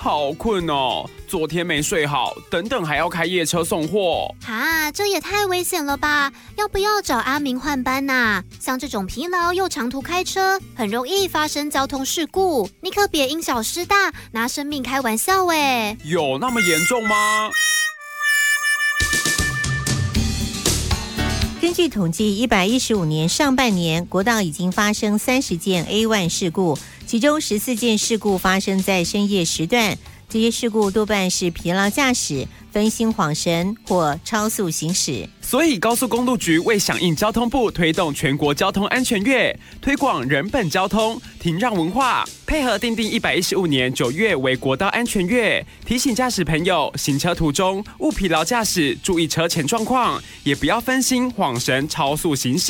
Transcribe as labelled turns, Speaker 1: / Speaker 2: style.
Speaker 1: 好困哦，昨天没睡好，等等还要开夜车送货。
Speaker 2: 这也太危险了吧！要不要找阿明换班啊？像这种疲劳又长途开车，很容易发生交通事故，你可别因小失大，拿生命开玩笑耶！
Speaker 1: 有那么严重吗？
Speaker 3: 根据统计，115年上半年，国道已经发生30件 A1 事故，其中14件事故发生在深夜时段。这些事故多半是疲劳驾驶、分心恍神或超速行驶。
Speaker 1: 所以高速公路局为响应交通部推动全国交通安全月，推广人本交通、停让文化，配合订定115年9月为国道安全月，提醒驾驶朋友行车途中勿疲劳驾驶，注意车前状况，也不要分心恍神超速行驶。